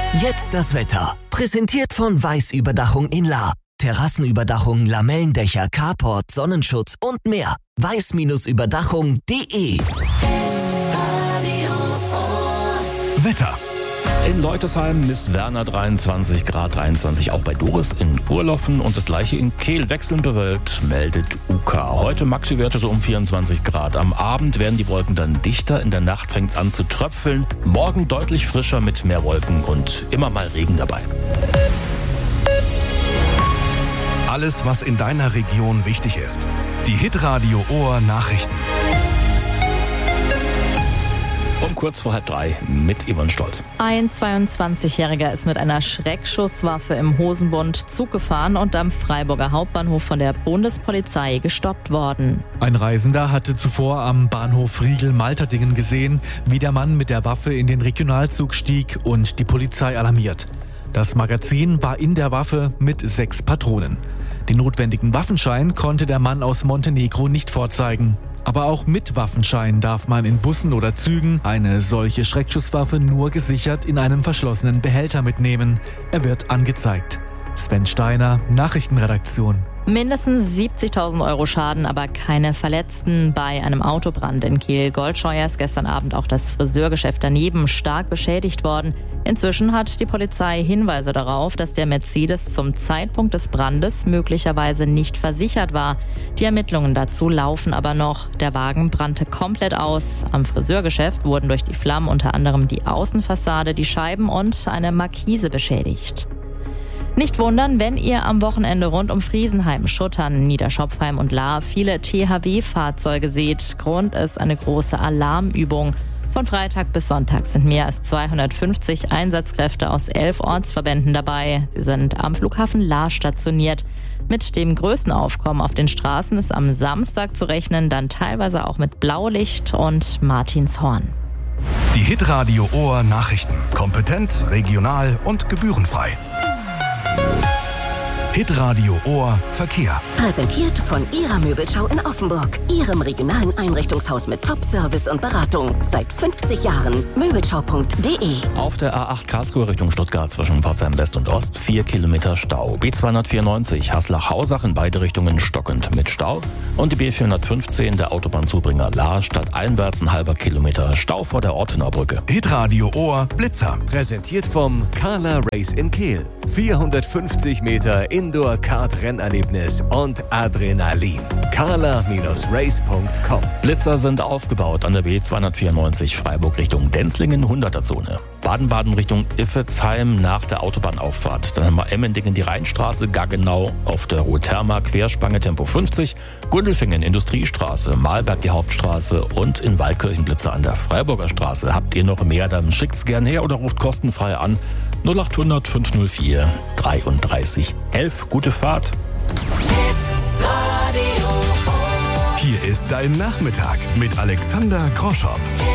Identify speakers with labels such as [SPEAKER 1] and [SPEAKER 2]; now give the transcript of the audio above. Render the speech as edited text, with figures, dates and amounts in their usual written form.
[SPEAKER 1] Jetzt das Wetter. Präsentiert von Weiß Überdachung in Lahr. Terrassenüberdachung, Lamellendächer, Carport, Sonnenschutz und mehr. weiß-überdachung.de.
[SPEAKER 2] Wetter.
[SPEAKER 3] In Leutesheim misst Werner 23 Grad, 23 auch bei Doris in Urloffen und das gleiche in Kehl. Wechselnd bewölkt, meldet UK. Heute Maxi-Werte so um 24 Grad. Am Abend werden die Wolken dann dichter, in der Nacht fängt es an zu tröpfeln. Morgen deutlich frischer mit mehr Wolken und immer mal Regen dabei.
[SPEAKER 2] Alles, was in deiner Region wichtig ist. Die Hitradio Ohr Nachrichten.
[SPEAKER 3] Um kurz vor 2:30 mit Yvonne Stolz.
[SPEAKER 4] Ein 22-Jähriger ist mit einer Schreckschusswaffe im Hosenbund Zug gefahren und am Freiburger Hauptbahnhof von der Bundespolizei gestoppt worden.
[SPEAKER 5] Ein Reisender hatte zuvor am Bahnhof Riegel-Malterdingen gesehen, wie der Mann mit der Waffe in den Regionalzug stieg und die Polizei alarmiert. Das Magazin war in der Waffe mit 6 Patronen. Den notwendigen Waffenschein konnte der Mann aus Montenegro nicht vorzeigen. Aber auch mit Waffenschein darf man in Bussen oder Zügen eine solche Schreckschusswaffe nur gesichert in einem verschlossenen Behälter mitnehmen. Er wird angezeigt. Sven Steiner, Nachrichtenredaktion.
[SPEAKER 4] Mindestens 70.000 Euro Schaden, aber keine Verletzten. Bei einem Autobrand in Kehl-Goldscheuer ist gestern Abend auch das Friseurgeschäft daneben stark beschädigt worden. Inzwischen hat die Polizei Hinweise darauf, dass der Mercedes zum Zeitpunkt des Brandes möglicherweise nicht versichert war. Die Ermittlungen dazu laufen aber noch. Der Wagen brannte komplett aus. Am Friseurgeschäft wurden durch die Flammen unter anderem die Außenfassade, die Scheiben und eine Markise beschädigt. Nicht wundern, wenn ihr am Wochenende rund um Friesenheim, Schuttern, Niederschopfheim und Lahr viele THW-Fahrzeuge seht. Grund ist eine große Alarmübung. Von Freitag bis Sonntag sind mehr als 250 Einsatzkräfte aus 11 Ortsverbänden dabei. Sie sind am Flughafen Lahr stationiert. Mit dem größten Aufkommen auf den Straßen ist am Samstag zu rechnen, dann teilweise auch mit Blaulicht und Martinshorn.
[SPEAKER 2] Die Hitradio Ohr Nachrichten. Kompetent, regional und gebührenfrei. Hitradio Ohr Verkehr.
[SPEAKER 6] Präsentiert von Ihrer Möbelschau in Offenburg. Ihrem regionalen Einrichtungshaus mit Top-Service und Beratung. Seit 50 Jahren. Möbelschau.de.
[SPEAKER 3] Auf der A8 Karlsruhe Richtung Stuttgart zwischen Pforzheim West und Ost 4 Kilometer Stau. B294 Haslach-Hausach in beide Richtungen stockend mit Stau. Und die B415 der Autobahnzubringer Lahr stadteinwärts ein halber Kilometer Stau vor der Ortener Brücke.
[SPEAKER 2] Hitradio Ohr Blitzer.
[SPEAKER 7] Präsentiert vom Carla Race in Kehl. 450 Meter Indoor-Kart-Rennerlebnis und Adrenalin. carla-race.com.
[SPEAKER 3] Blitzer sind aufgebaut an der B294 Freiburg Richtung Denzlingen, 100er-Zone. Baden-Baden Richtung Iffezheim nach der Autobahnauffahrt. Dann haben wir Emmendingen die Rheinstraße, Gaggenau auf der Ruhr-Therma, Querspange Tempo 50, Gundelfingen Industriestraße, Mahlberg die Hauptstraße und in Waldkirchen Blitzer an der Freiburger Straße. Habt ihr noch mehr, dann schickt's gern her oder ruft kostenfrei an 0800 504 33 11. Gute Fahrt.
[SPEAKER 2] Hier ist dein Nachmittag mit Alexander Groschopp.